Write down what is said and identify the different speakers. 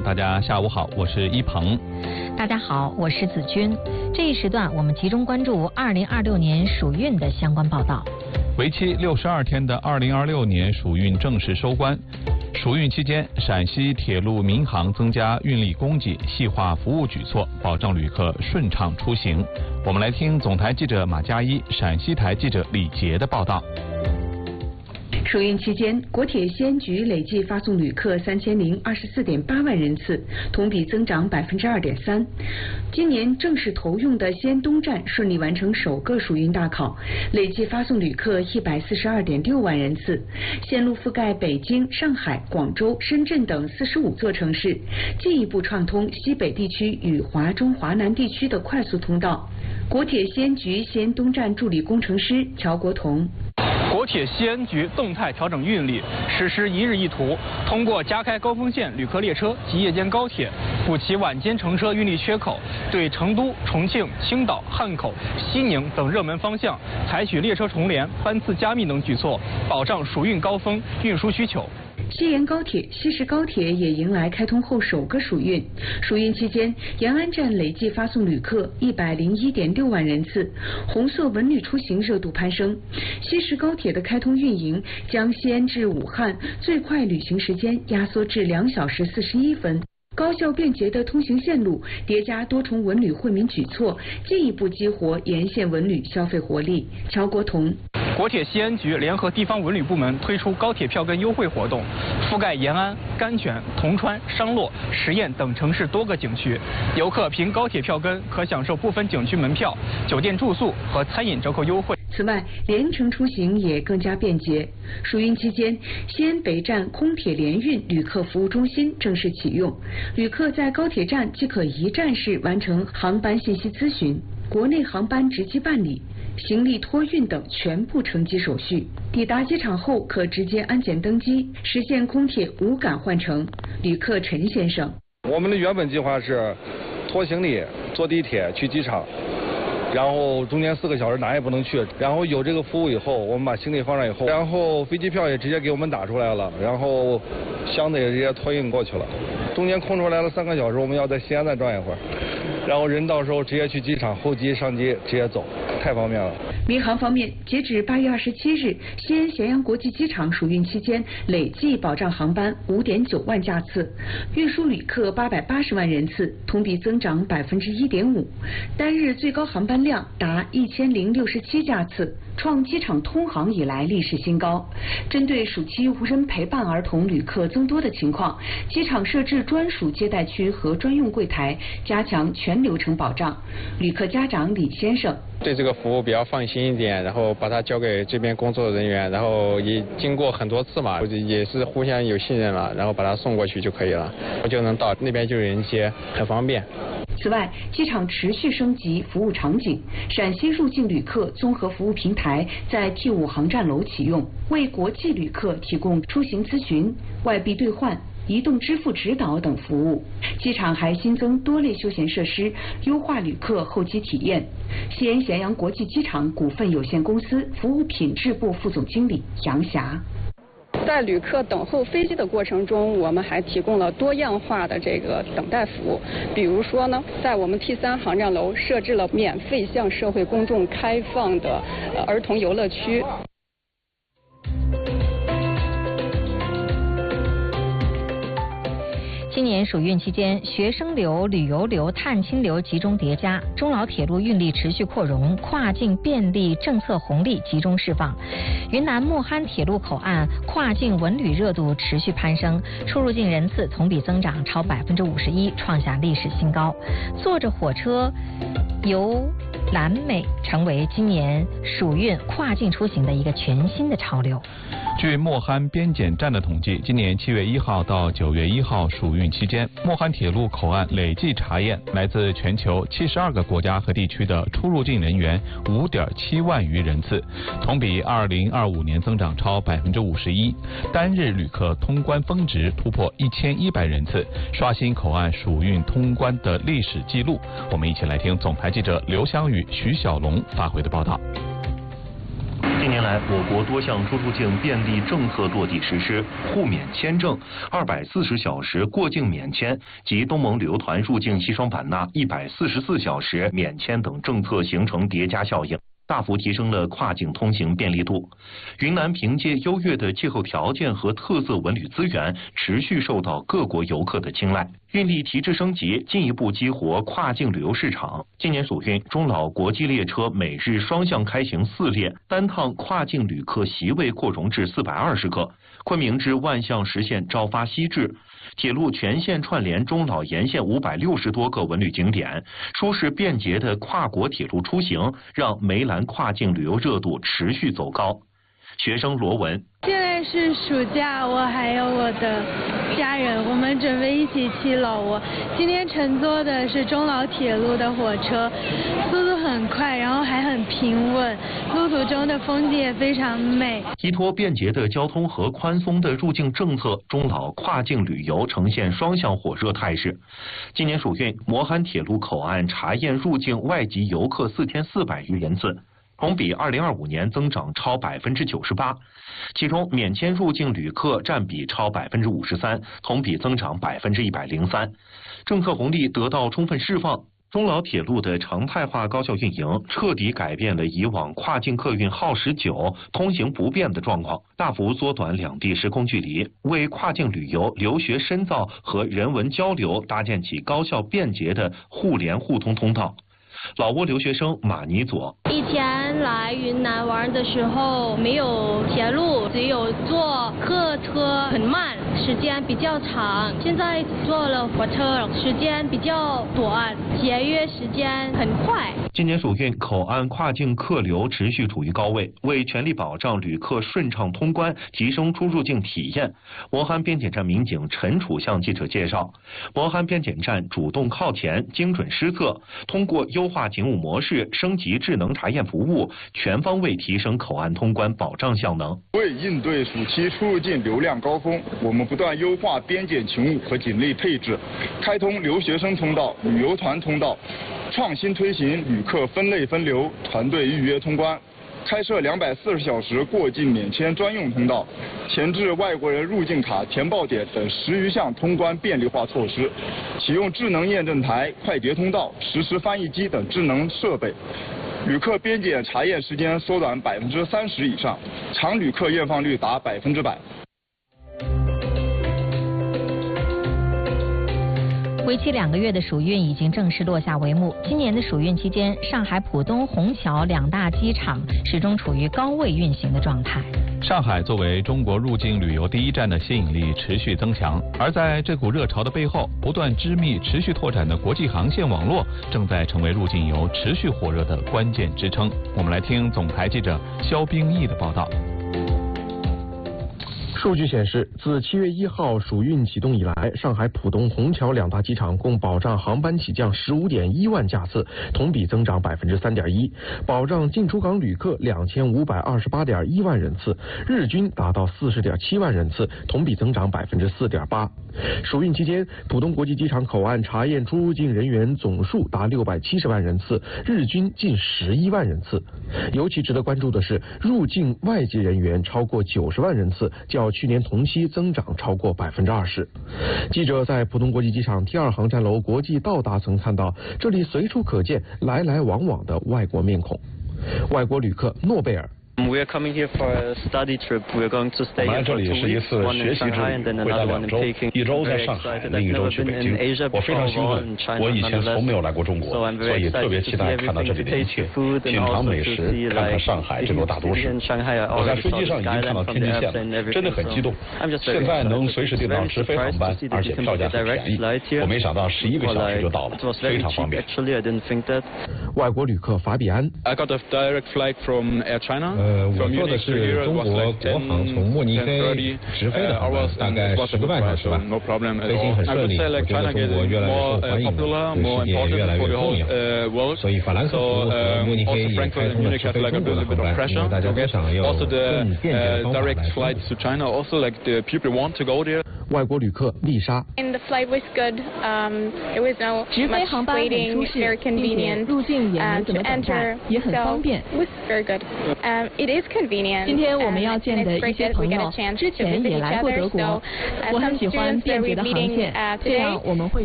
Speaker 1: 大家下午好，我是一鹏。
Speaker 2: 大家好，我是子君。这一时段我们集中关注2026年暑运的相关报道。
Speaker 1: 为期62天的2026年暑运正式收官。暑运期间，陕西铁路民航增加运力供给，细化服务举措，保障旅客顺畅出行。我们来听总台记者马佳一、陕西台记者李杰的报道。
Speaker 3: 暑运期间，国铁西安局累计发送旅客3024.8万人次，同比增长2.3%。今年正式投用的西安东站顺利完成首个暑运大考，累计发送旅客142.6万人次，线路覆盖北京、上海、广州、深圳等45座城市，进一步畅通西北地区与华中、华南地区的快速通道。国铁西安局西安东站助理工程师乔国同。
Speaker 4: 国铁西安局动态调整运力，实施一日一图，通过加开高峰线旅客列车及夜间高铁，补齐晚间乘车运力缺口，对成都、重庆、青岛、汉口、西宁等热门方向采取列车重联、班次加密等举措，保障暑运高峰运输需求。
Speaker 3: 西延高铁、西石高铁也迎来开通后首个暑运。暑运期间，延安站累计发送旅客101.6万人次，红色文旅出行热度攀升。西石高铁的开通运营，将西安至武汉最快旅行时间压缩至2小时41分。高效便捷的通行线路叠加多重文旅惠民举措，进一步激活沿线文旅消费活力。乔国同。
Speaker 4: 国铁西安局联合地方文旅部门推出高铁票根优惠活动，覆盖延安、甘泉、铜川、商洛、十堰等城市多个景区。游客凭高铁票根可享受部分景区门票、酒店住宿和餐饮折扣优惠。
Speaker 3: 此外，联程出行也更加便捷。暑运期间，西安北站空铁联运旅客服务中心正式启用，旅客在高铁站即可一站式完成航班信息咨询、国内航班值机办理、行李托运等全部乘机手续。抵达机场后可直接安检登机，实现空铁无感换乘。旅客陈先生：
Speaker 5: 我们的原本计划是拖行李坐地铁去机场，然后中间4个小时哪也不能去，然后有这个服务以后，我们把行李放上以后，然后飞机票也直接给我们打出来了，然后箱子也直接托运过去了。中间空出来了3个小时，我们要在西安再转一会儿，然后人到时候直接去机场候机上机直接走，太方便了。
Speaker 3: 民航方面，截止8月27日，西安咸阳国际机场暑运期间累计保障航班5.9万架次，运输旅客880万人次，同比增长1.5%，单日最高航班量达1067架次，创机场通航以来历史新高。针对暑期无人陪伴儿童旅客增多的情况，机场设置专属接待区和专用柜台，加强全流程保障。旅客家长李先生：
Speaker 6: 对这个服务比较放心一点，然后把它交给这边工作人员，然后也经过很多次嘛，也是互相有信任了，然后把它送过去就可以了，我就能到那边就有人接，很方便。
Speaker 3: 此外，机场持续升级服务场景，陕西入境旅客综合服务平台在 T5 航站楼启用，为国际旅客提供出行咨询、外币兑换、移动支付指导等服务。机场还新增多类休闲设施，优化旅客候机体验。西安咸阳国际机场股份有限公司服务品质部副总经理杨霞：
Speaker 7: 在旅客等候飞机的过程中，我们还提供了多样化的这个等待服务。比如说呢，在我们 T3 航站楼设置了免费向社会公众开放的儿童游乐区。
Speaker 2: 今年暑运期间，学生流、旅游流、探亲流集中叠加，中老铁路运力持续扩容，跨境便利政策红利集中释放。云南莫憨铁路口岸跨境文旅热度持续攀升，出入境人次同比增长超51%，创下历史新高。坐着火车游南美成为今年暑运跨境出行的一个全新的潮流。
Speaker 1: 据莫憨边检站的统计，今年7月1号到9月1号暑运期间，莫憨铁路口岸累计查验来自全球72个国家和地区的出入境人员5.7万余人次，同比2025年增长超51%，单日旅客通关峰值突破1100人次，刷新口岸暑运通关的历史记录。我们一起来听总台记者刘湘宇、徐小龙发回的报道。
Speaker 8: 近年来，我国多项出入境便利政策落地实施，互免签证、240小时过境免签及东盟旅游团入境西双版纳144小时免签等政策形成叠加效应，大幅提升了跨境通行便利度。云南凭借优越的气候条件和特色文旅资源，持续受到各国游客的青睐。运力提质升级，进一步激活跨境旅游市场。今年暑运，中老国际列车每日双向开行4列，单趟跨境旅客席位扩容至420个。昆明至万象实现朝发夕至。铁路全线串联中老沿线560多个文旅景点，舒适便捷的跨国铁路出行，让梅兰跨境旅游热度持续走高。学生罗文，
Speaker 9: 现在是暑假，我还有我的家人，我们准备一起去老挝。今天乘坐的是中老铁路的火车，速度很快，然后还很平稳，路途中的风景也非常美。
Speaker 8: 依托便捷的交通和宽松的入境政策，中老跨境旅游呈现双向火热态势。今年暑运，磨憨铁路口岸查验入境外籍游客4400余人次，同比2025年增长超98%，其中免签入境旅客占比超53%，同比增长103%。政策红利得到充分释放，中老铁路的常态化高效运营，彻底改变了以往跨境客运耗时久、通行不便的状况，大幅缩短两地时空距离，为跨境旅游、留学深造和人文交流搭建起高效便捷的互联互通通道。老挝留学生马尼佐，
Speaker 10: 以前来云南玩的时候没有铁路，只有坐客车，很慢，时间比较长。现在坐了火车，时间比较短，节约时间很快。
Speaker 8: 今年暑运，口岸跨境客流持续处于高位，为全力保障旅客顺畅通关，提升出入境体验，磨憨边检站民警陈楚向记者介绍，磨憨边检站主动靠前，精准施策，通过优化警务模式，升级智能查验服务，全方位提升口岸通关保障效能。
Speaker 11: 为应对暑期出入境流量高峰，我们不断优化边检勤务和警力配置，开通留学生通道、旅游团通道，创新推行旅客分类分流、团队预约通关，开设240小时过境免签专用通道，前置外国人入境卡填报点等10余项通关便利化措施，启用智能验证台、快捷通道、实时翻译机等智能设备，旅客边检查验时间缩短30%以上，常旅客验放率达100%。
Speaker 2: 为期2个月的暑运已经正式落下帷幕。今年的暑运期间，上海浦东、虹桥2大机场始终处于高位运行的状态。
Speaker 1: 上海作为中国入境旅游第一站的吸引力持续增强，而在这股热潮的背后，不断织密、持续拓展的国际航线网络正在成为入境游持续火热的关键支撑。我们来听总台记者肖冰毅的报道。
Speaker 12: 数据显示，自7月1号暑运启动以来，上海浦东、虹桥2大机场共保障航班起降15.1万架次，同比增长3.1%，保障进出港旅客2528.1万人次，日均达到40.7万人次，同比增长4.8%。暑运期间，浦东国际机场口岸查验出入境人员总数达670万人次，日均近11万人次。尤其值得关注的是，入境外籍人员超过90万人次，较去年同期增长超过20%。记者在浦东国际机场第2航站楼国际到达层看到，这里随处可见来来往往的外国面孔。外国旅客诺贝尔。
Speaker 13: We are coming here for a study trip. We are going to stay here for 2 weeks, one in Shanghai and then another one in Peking.
Speaker 14: 一周在上海，另一周去北京。我非常兴奋，我以前从没有来过中国，所以特别期待看到这里的一切，品尝美食，看看上海这座大都市。我在飞机上已经看到天际线了，真的很激动。现在能随时订到直飞航班，而且票价很便宜。我没想到11个小时就到了，非常方便。
Speaker 12: 外国旅客法比安。
Speaker 15: I got a direct flight from Air China.
Speaker 16: 我坐的是中国国航从慕尼黑直飞的航班，大概10个半小时吧，飞行很顺利。我觉得中国越来越受欢迎了，对世界越来越重要。所以法兰克福和慕尼黑也开通了直飞中国的航班，因为大家都想要更便捷的方法来中国。
Speaker 12: 外国旅客丽莎。
Speaker 17: 直飞航班很舒适，并且入境也没怎么等待，也很方便。今天我们要见的一些朋友之前也来过德国，我很喜欢便捷的航线，这样我们会